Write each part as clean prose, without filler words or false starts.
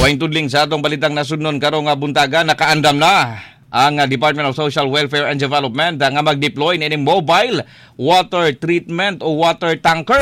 Waing tudling sa atong balitang nasunod karong buntaga, nakaandam na ang Department of Social Welfare and Development nga mag-deploy ng mobile water treatment o water tanker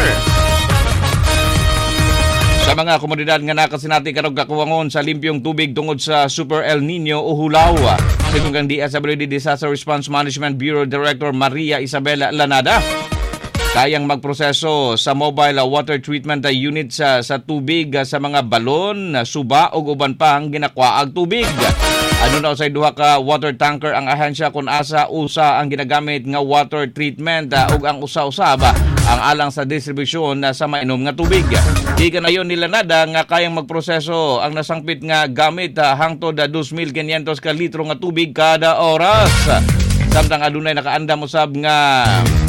sa mga komunidad nga nakasinati karong kakuwangon sa limpyong tubig tungod sa Super El Nino o Hulaw. Sigon kang DSWD Disaster Response Management Bureau Director Maria Isabel Lanada, kayang magproseso sa mobile water treatment unit sa tubig sa mga balon, suba o uban pa ang ginakwaag tubig. Ano na sa duha ka water tanker ang ahensya kung asa usa ang ginagamit nga water treatment ug ang usa-usaba ang alang sa distribusyon sa mainom nga tubig. Di ka na yun nila nada nga kayang magproseso ang nasangpit nga gamit hangtod 2,500 ka litro nga tubig kada oras. Samtang adunay nakaandam usab nga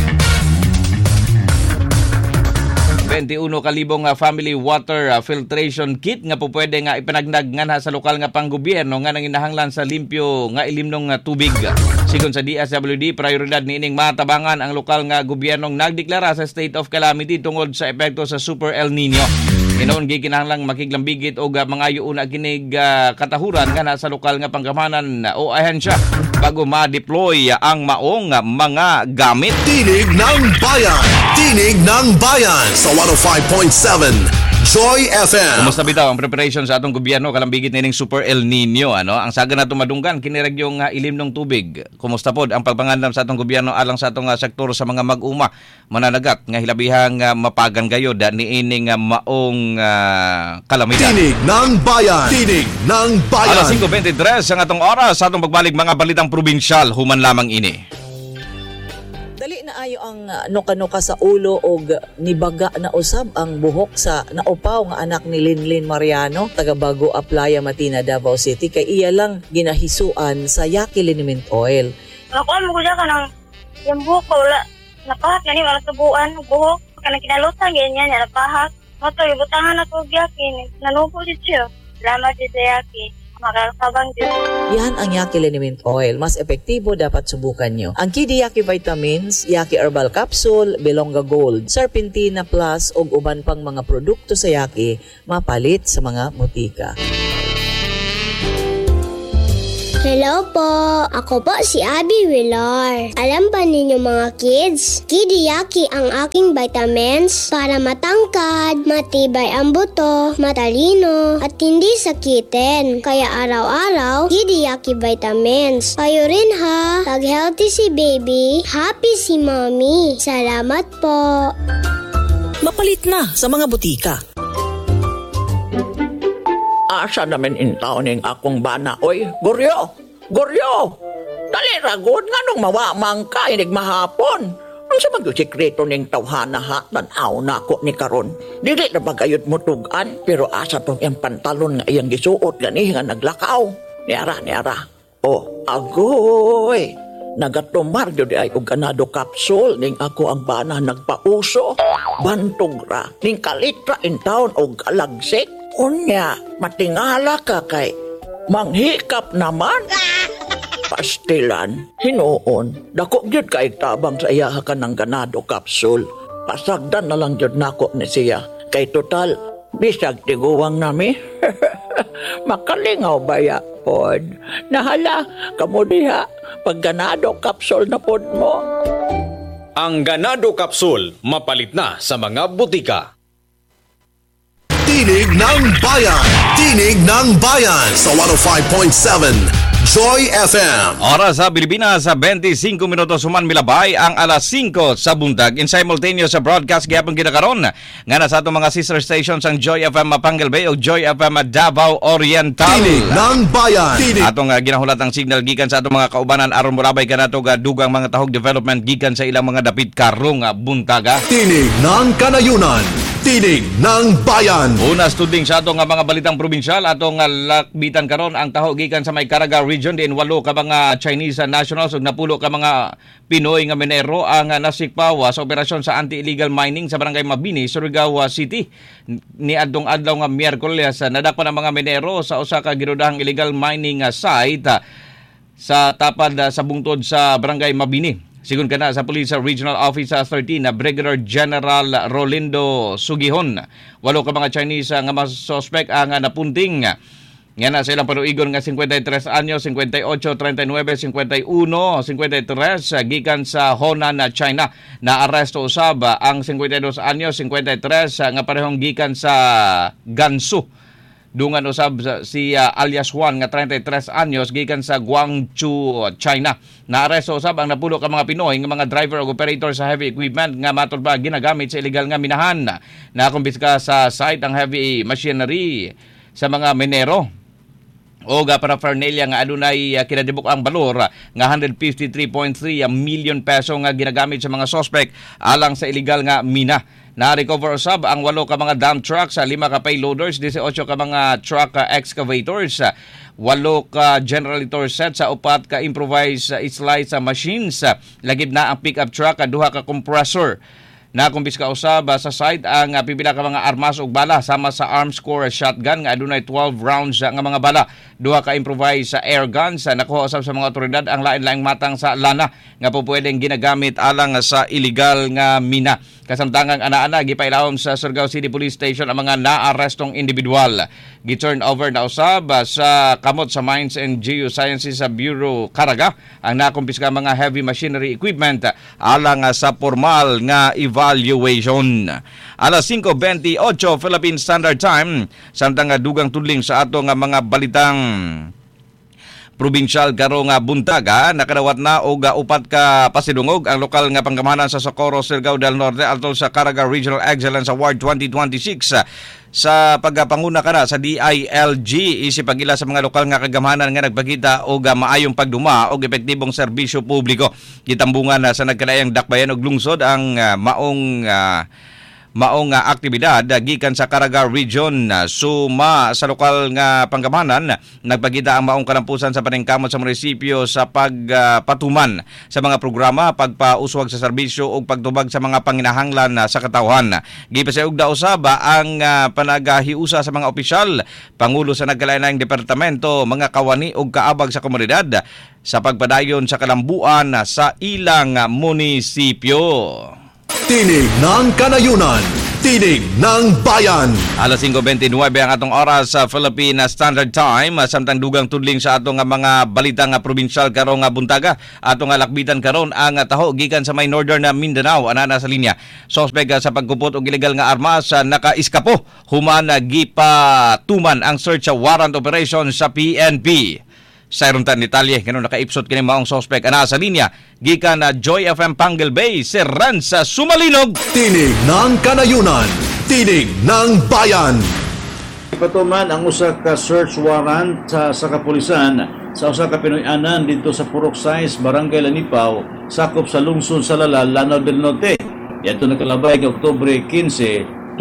21,000 family water filtration kit nga po pwede nga ipanagnag nga sa lokal nga panggobyerno nga nanginahanglan sa limpyo nga ilimnong tubig. Sigon sa DSWD, prioridad niining matabangan ang lokal nga gobyernong nagdeklara sa state of calamity tungod sa epekto sa Super El Nino. Hinoon gikinahanglang makiglambigit og mga yuuna kinig katahuran nga sa lokal nga panggamanan o ahensya bago ma-deploy ang maong mga gamit. Tinig ng Bayan! Tinig ng Bayan sa 105.7 Joy FM. Kumusta bitaw ang preparation sa atong gobyerno kalambigit nining Super El Nino, ano? Ang saga nato madunggan kini regyong ilimnong tubig. Kumusta pod ang pagpangandam sa atong gobyerno alang sa atong sektor sa mga mag-uma mananagat nga hilabihang mapagan gayod niining maong kalamidad. Tinig ng Bayan. Tinig ng Bayan. Alas 5:23 ang atong oras sa atong pagbalik mga balitang probinsyal human lamang ini. Dali na ayo ang nuka-nuka sa ulo og nibaga na usab ang buhok sa naupaw nga anak ni Linlin Mariano taga Bago Aplaya, Matina, Davao City kay iya lang ginahisuan sa Yaki Liniment Oil. Nakuha mo ko dyan ka ng yung buhok ko, wala napahak yan, wala tubuan, buhok, kanang kinalutan, ganyan, napahak. Mato, ibutangan na ko Yaki, nanupo dito siya. Salamat dito Yaki. Yan ang Yaki Liniment Oil. Mas epektibo, dapat subukan nyo. Ang Kidi Yaki Vitamins, Yaki Herbal Capsule, Belonga Gold, Serpentina Plus ug uban pang mga produkto sa Yaki mapalit sa mga butika. Hello po! Ako po si Abby Villar. Alam ba ninyo mga kids? Kidi Yaki ang aking vitamins para matangkad, matibay ang buto, matalino, at hindi sakitin. Kaya araw-araw, Kidi Yaki vitamins. Kayo rin ha! Pag healthy si baby, happy si mommy. Salamat po! Mapalit na sa mga butika. Asa namin intaw ning akong bana. Oy, Goryo! Goryo! Dali ragod nga nung mawamang ka inig mahapon. Ang sa mag-sikreto ning tawhana ha, tanaw na ako ni karon. Dili na bagayot mo tugan, pero asa tong yung pantalon nga iyang gisuot gani nga naglakaw. Niara. Oh, agoy! Nagatumar yun ay og ganado capsule ning ako ang bana nagpauso. Bantog ra, ning kalitra in town og alagsik. Unya, matingala ka kay manghikap naman. Pastilan, hinoon, dako gyud kay tabang sa iya ka ng ganado capsule. Pasagdan na lang gyud nako ni siya. Kay total, bisag tiguwang nami. Makalingaw baya pod. Nahala, kamo diha, pag ganado capsule na pod mo. Ang ganado capsule, mapalit na sa mga butika. Tinig ng Bayan! Tinig ng Bayan sa 105.7 Joy FM. Oras sa Pilipinas sa 25 minutos human milabay ang alas 5 sa buntag. In simultaneous sa broadcast gayapon kinakaron nga na sa atong mga sister stations ang Joy FM Pangal Bay o Joy FM Davao Oriental. Tinig ng Bayan. Tinig. Atong ginahulat ang signal gikan sa atong mga kaubanan aron morabay kanato dugang mga tahog development gikan sa ilang mga dapit karong buntaga. Tinig ng Kanayunan. Tinig ng Bayan. Una studing sa atong mga balitang probinsyal atong lakbitan karon ang tahog gikan sa may Caraga Region din 8 ka mga Chinese nationals ug napulo ka mga Pinoy nga minero ang nasikpaw sa operasyon sa anti-illegal mining sa barangay Mabini, Surigao City. Ni adtong adlaw nga Miyerkules nadakpan ang mga minero sa usa ka ginudahang illegal mining site sa tapad sa bungtod sa barangay Mabini. Sigon kana sa Police Regional Office 13 na Brigadier General Rolindo Sugihon. 8 ka mga Chinese nga suspect ang napunting Nga na sa ilang panuigon nga 53 anyos, 58, 39, 51, 53 gikan sa Honan, China. Naaresto usab ang 52 anyos, 53 nga parehong gikan sa Gansu. Dungan usab si alias Juan nga 33 anyos gikan sa Guangzhou, China. Naaresto usab ang napulo ka mga Pinoy nga mga driver o operator sa heavy equipment nga matod ba ginagamit sa illegal nga minahan. Nakumpiska sa site ang heavy machinery sa mga minero o paraphernalia nga adunay kinadibuk ang balor nga 153.3 million peso nga ginagamit sa mga suspect alang sa illegal nga mina. Na-recover usab ang 8 ka mga dump trucks, 5 ka payloaders, 18 ka mga truck excavators, 8 ka generator sets, 4 ka improvised slice machines, lagib na ang pickup truck, 2 ka compressor. Nakumpiska usab sa site ang pipila ka mga armas ug bala sama sa arms core shotgun nga adunay 12 rounds nga mga bala, 2 ka improvised air guns. Nakuha usab sa mga otoridad ang lain-laing matang sa lana nga pwedeng ginagamit alang sa illegal nga mina. Kasamtangang ana-ana gipailawom sa Surigao City Police Station ang mga naarestong individual. Gi-turn over na usab sa kamot sa Mines and Geosciences sa Bureau Caraga ang nakumpiska mga heavy machinery equipment alang sa formal nga evaluation. Alas 5:28 Philippine Standard Time, samtang dugang tudling sa ato nga mga balitang probinsyal karong buntaga, nakadawat na og 4 ka pasidungog ang lokal nga panggamahanan sa Socorro, Surigao del Norte atol sa Caraga Regional Excellence Award 2026 sa pagpanguna kana sa DILG isip pagila sa mga lokal nga kagamahanan nga nagpakita og maayong pagduma og epektibong serbisyo publiko. Gitambungan sa nagkalaayang dakbayan og lungsod ang maong aktibidad gikan sa Caraga Region. Suma sa lokal nga panggamahanan nagpakita ang maong kalampusan sa paningkamot sa munisipyo sa pagpatuman sa mga programa, pagpauswag sa serbisyo ug pagtubag sa mga panginahanglan sa katawhan. Gipasayog daw usab ang panagahiusa sa mga opisyal, pangulo sa nagkalainlaing departamento, mga kawani ug kaabag sa komunidad sa pagpadayon sa kalambuan sa ilang munisipyo. Tinig ng Kanayunan, Tinig ng Bayan. Alas 5:29 ang atong oras sa Philippine Standard Time, samtang dugang tudling sa atong mga balita nga probinsyal karong buntaga. Atong lakbitan karon ang taho gikan sa may Northern Mindanao, ana sa linya. Suspect sa pagkupot og illegal nga armas nakaiskapo human gipatuman ang search warrant operation sa PNP. Sa iruntan ni Talye, ganun nakaipsot kini maong suspect ana sa linya gikan na Joy FM Pangal Bay, si Ranza Sumalinog. Tinig ng Kanayunan, Tinig ng Bayan. Patuman ang usa ka search warrant sa kapulisan sa usa ka Pinoy-anan dito sa Purok Size, Barangay Lanipaw, sakop sa lungsod sa Lalal, Lanao del Norte. Yato nakalabay kay Oktubre 15,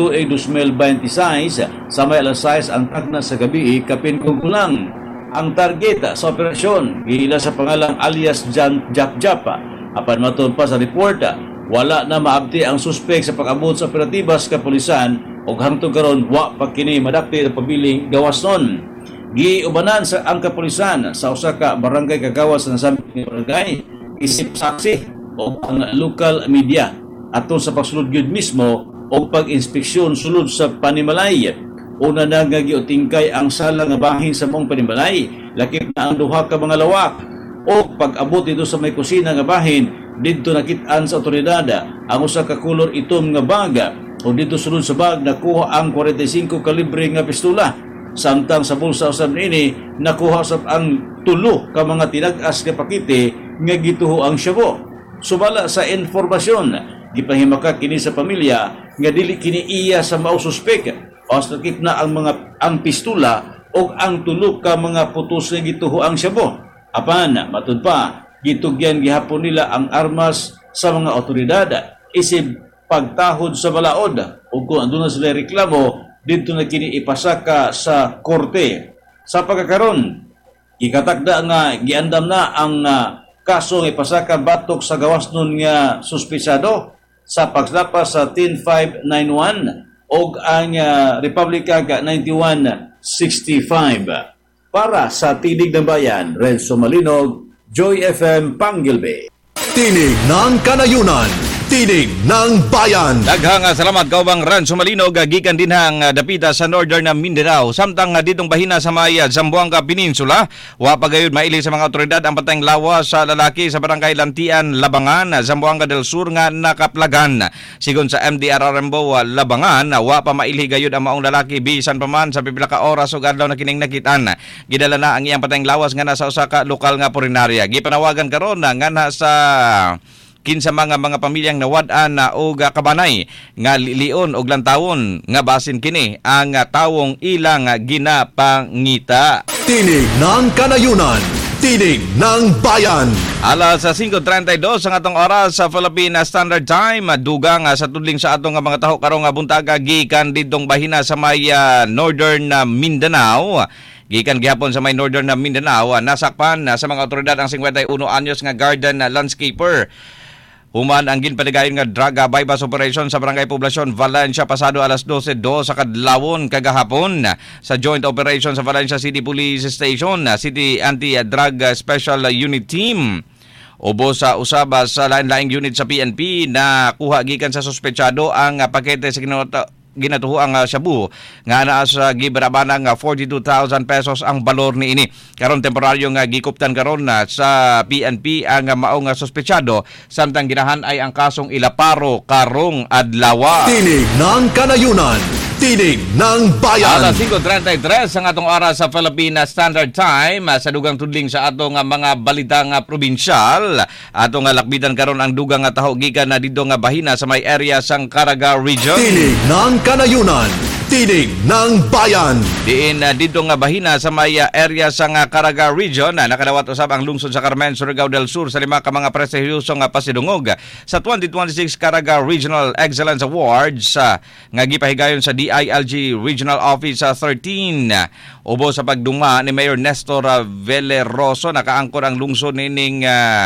2026 sa may alas 6 ang tagna sa gabi, kapin kung kulang. Ang target sa operasyon gihila sa pangalang alias Jap Japa. Apan matud pa sa report, wala na maabti ang suspek sa pag-abot sa operatibas kapulisan ug hangtod karon wa pa kini madakti sa pabiling gawasnon. Giubanan sa ang kapulisan sa usa ka barangay kagawas sa nasabing barangay isip saksi o ang local media ato sa pagsulod gyud mismo o pag-inspeksyon sulod sa panimalay. Una na nga giutingkay ang sala nga bahin sa mong panimalay, lakip na ang duha ka mga lawak o pag-abot dito sa may kusina nga bahin, dito nakit-an sa otoridad ang usa ka kulor itom nga baga o dito sulod sa bag nakuha ang 45 kalibre nga pistola. Samtang sa bulsa usab niini nakuha usab ang 3 ka mga tinag-as nga pakite nga gituho ang syabo. Sumala sa informasyon, gipahimaka kini sa pamilya nga dili kini iya sa mao suspek. Ostakit na ang pistola o ang 3 ka mga putos nga gituho ang syabo. Apan matud pa gitugyan gihapon nila ang armas sa mga otoridad isip pagtahod sa balaod o kung andun na sila reklamo dito na kini ipasaka sa korte. Sa pagkakaron ikatakda nga giandam na ang kaso nga ipasaka batok sa gawasnon nga suspesado sa paglapas sa 10591 og ang Republika 9165. Para sa Tinig ng Bayan, Renzo Malinog, Joy FM Pangal Bay. Tinig ng Kanayunan, Tinig ng Bayan. Daghang salamat kaubang Rancho Malinog gikan dinhang dapita sa Northern Mindanao samtang ditong bahina sa may Zamboanga Peninsula wa pagayud maili sa mga otoridad ang patayng lawas sa lalaki sa barangay Lantian, Labangan, Zamboanga del Sur nga nakaplagan. Sigon sa MDRRMO Labangan wa pa maili gayud ang maong lalaki bisan pa man sa pipila ka oras ug adlaw na kining nakitaan. Gidala na ang iyang patayng lawas nga nasa usa ka lokal nga purinarya. Gipanawagan karon nga sa kinsa mga pamilyang nawad-an na og kabanay nga lion og lantawon nga basin kini ang tawong ilang ginapangita. Tinig ng Kanayunan. Tinig ng Bayan. Alas 5:32 ang atong oras sa Philippine Standard Time. Dugang sa tudling sa atong mga taho karong buntaga gikan didtong bahina sa may Northern Mindanao. Gikan gihapon sa may Northern Mindanao, nasakpan sa mga otoridad ang 51 anyos nga garden landscaper. Human ang ginpanigayon nga drug bypass operation sa Barangay Poblacion, Valencia pasado alas 12:02 sa kadlawon kagahapon sa joint operation sa Valencia City Police Station, City Anti-Drug Special Unit Team. Ubo sa usaba sa lain-laing unit sa PNP na kuha gikan sa suspetsado ang pakete sa ginatuho ang shabu nga naa sa gibarabana nga 42,000 pesos ang balor ni ini. Karon temporaryo nga gikuptan karon sa PNP ang maong suspetsado samtang ginahan ay ang kasong ilaparo karong adlaw. Tinig ng Kanayunan. Tinig ng Bayan. Alas 5:33 ang atong oras sa Philippine Standard Time. Sa dugang tudling sa atong mga balitang probinsyal, atong lakbitan karon ang dugang nga taho gikan na didto nga bahina sa may area sang Caraga Region. Tinig ng Kanayunan. Tinig ng Bayan. Diin dito nga bahina sa may area sa Caraga Region nakadawat usab ang lungsod sa Carmen, Surigao del Sur sa 5 ka mga prestigyosong pasidungog sa 2026 Caraga Regional Excellence Awards nga gipahigayon sa DILG Regional Office 13. Ubo sa pagduma ni Mayor Nestor Veleroso nakaangkor ang lungsod nining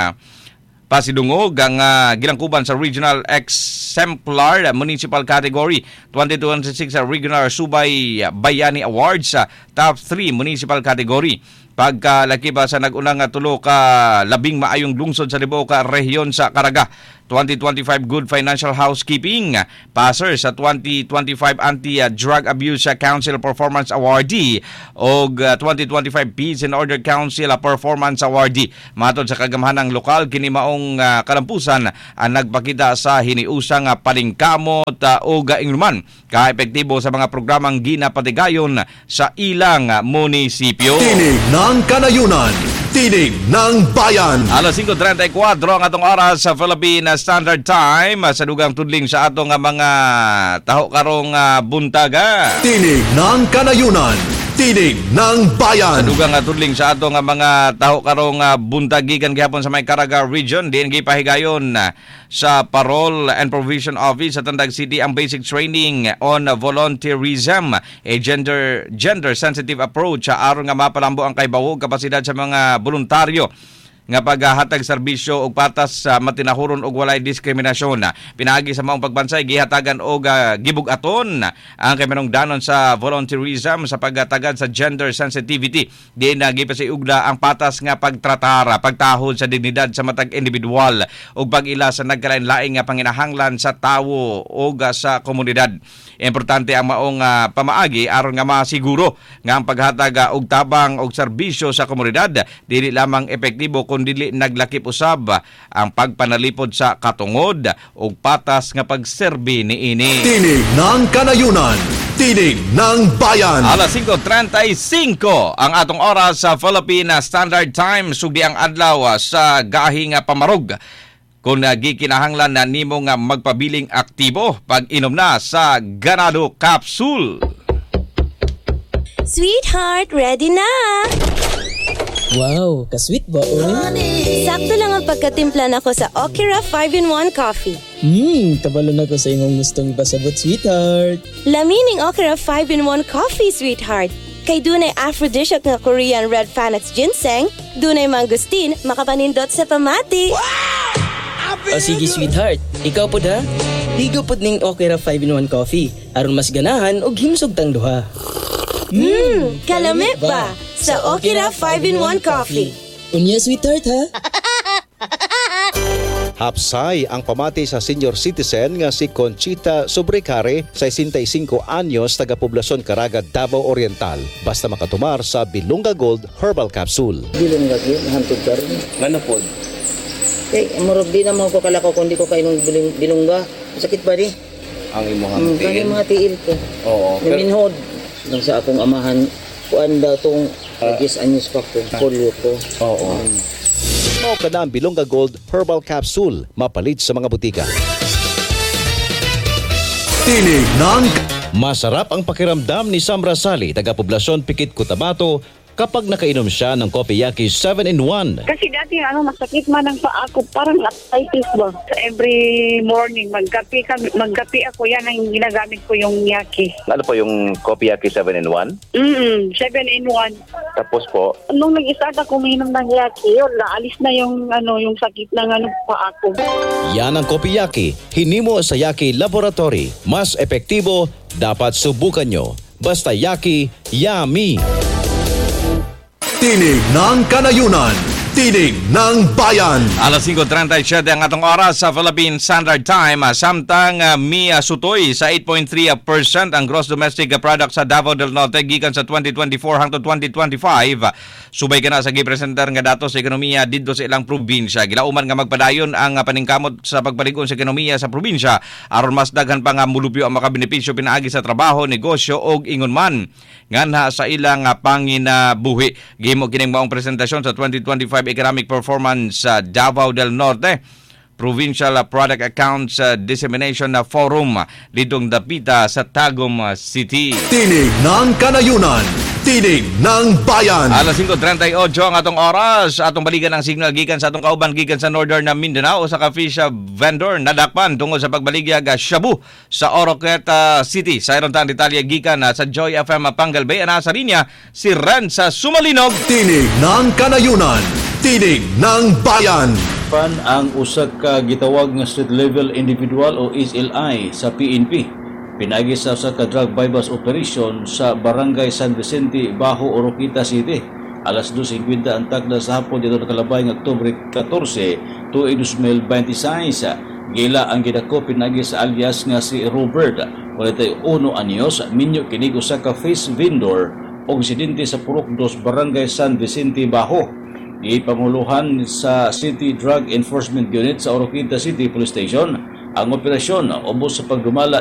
pasidungog ang gilangkuban sa Regional Exemplar Municipal Category 2026 Regional Subay Bayani Awards sa Top 3 Municipal Category. Pagkalaki ba sa nag-unang tulo ka labing maayong lungsod sa libo ka rehiyon sa Caraga. 2025 Good Financial Housekeeping passer sa 2025 Anti-Drug Abuse Council Performance Awardee o 2025 Peace and Order Council Performance Awardee. Matod sa kagamhanang lokal kini maong kalampusan ang nagpakita sa hiniusang palingkamot o gaingnuman ka-epektibo sa mga programang ginapatigayon sa ilang munisipyo. Tinig ng Kanayunan. Tinig ng Bayan. Alas 5:34 ang atong oras sa Philippine Standard Time sa dugang tudling sa atong mga taho karong buntaga. Tinig ng Kanayunan. Tinig ng Bayan. Sa dugang tudling sa atong mga taho karong buntagikan gihapon sa may Caraga Region diin gipahigayon sa Parole and Provision Office sa Tandag City ang basic training on volunteerism, a gender sensitive approach aron nga mapalambo ang kaybawog kapasidad sa mga voluntaryo nga paghatag serbisyo og patas sa matinahuron og walay diskriminasyon. Pinaagi sa maong pagbansay gihatagan og gibug-aton ang kaminungdanon sa volunteerism sa paghatagad sa gender sensitivity. Diin na gipasiugda ang patas nga pagtratara, pagtahod sa dignidad sa matag individual ug pag-ila sa nagkalain-laing nga panginahanglan sa tawo o sa komunidad. Importante ang maong pamaagi aron nga masiguro nga ang paghatag og tabang og serbisyo sa komunidad dili lamang epektibo kundi naglakip usab ang pagpanalipod sa katungod ug patas nga pagserbi niini. Tinig ng Kanayunan. Tinig ng Bayan. Alas 5:35 ang atong oras sa Philippine Standard Time. Sugdi ang adlaw sa gahing pamarog. Kung gikinahanglan na nimo nga magpabiling aktibo pag-inom na sa Ganado Capsule. Sweetheart, ready na! Wow, ka-sweet ba, oy? Sakto lang ang pagkatimpla nako sa Okira 5-in-1 Coffee. Kabalo na ko sa imong gustong ipasabot, sweetheart. Lamining Okira 5-in-1 Coffee, sweetheart. Kay dunay aphrodisiac nga Korean Red Phoenix Ginseng, dunay mangustin, makapanindot sa pamati. O sige, sweetheart. Ikaw po da? Ligo po ning Okira 5-in-1 Coffee. Aron mas ganahan o himsog tang duha. Kalami ba? Sa Okira 5-in-1 Coffee. Unya, sweetheart, ha? Hapsay ang pamati sa senior citizen nga si Conchita Sobrecare, 65 anyos, taga Poblacion Caraga, Davao Oriental, basta makatumar sa Bilunga Gold Herbal Capsule. Bilunga gyud hantod karon. Ngano pod? Murag di naman ko kalakaw kundi ko kainom bilungga. Sakit ba di? Ang imong Kani mga tiil ko. Oo. Naminhod. Nang sa akong amahan, kuan daw tong 10 anyos pa ko, polio ko. Oo. Mao ka na ang Bilunga Gold Herbal Capsule, mapalit sa mga butika. Tinig ng Masarap ang pakiramdam ni Sam Rasali, taga Poblacion Pikit, Cotabato, kapag nakainom siya ng Kopiyaki 7-in-1. Kasi dati masakit man ang paa ko, parang arthritis ba. So every morning magkape ako, yan ang ginagamit ko yung yaki. Ano po yung Kopiyaki 7-in-1? 7-in-1. Tapos po? Nung nag-start ako uminom ng yaki, naalis na yung sakit ng paa ko. Yan ang Kopiyaki, hinimo sa Yaki Laboratory. Mas epektibo, dapat subukan nyo. Basta Yaki, yummy! Tinig ng Kanayunan, Tinig ng Bayan. Alas 5:37 ang atong oras sa Philippine Standard Time. Samtang Mia Sutoy sa 8.3% ang gross domestic product sa Davao del Norte gikan sa 2024 hangtod 2025. Subay ka na sa gipresenter nga datos sa ekonomiya didto sa ilang probinsya. Gilauman nga magpadayon ang paningkamot sa pagpaligon sa ekonomiya sa probinsya aron mas daghan pa nga mulupyo ang makabenepisyo pinaagi sa trabaho, negosyo og ingon man nganha sa ilang panginabuhi. Gihimo kining maong presentasyon sa 2025 Economic Performance sa Davao del Norte Provincial Product Accounts Dissemination Forum lidong dapita sa Tagum City. Tinig ng Kanayunan, Tinig ng Bayan. Alas 5:38 ang atong oras. Atong balikan ang signal gikan sa atong kauban gikan sa Northern na Mindanao sa fish vendor nadakpan tungod sa pagbaligyag shabu sa Oroqueta City. Sa iron tan detalye gikan sa Joy FM Pangalbay ana sa linya si Ren sa Sumalinog. Tinig ng Kanayunan, Tinig ng Bayan. Ang usa ka gitawag nga street level individual o SLI sa PNP pinagi sa usa ka drug bypass operation sa Barangay San Vicente, Bajo, Oroqueta City. Alas 2:50 ang takda sa hapon dito nakalabay ng Oktubre 14, tuig 2026. Gila ang gidako pinagi sa alias nga si Robert, 41 anyos, minyo kinig usa ka face vendor o residente sa Purok 2, Barangay San Vicente, Bajo. Ipanguluhan sa City Drug Enforcement Unit sa Oroqueta City Police Station ang operasyon ubos sa pagdumala